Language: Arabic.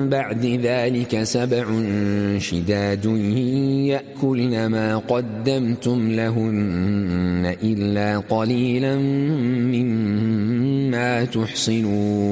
بعد ذلك 7 شداد يأكلن ما قدمتم لهن إلا قليلا مما تحصنون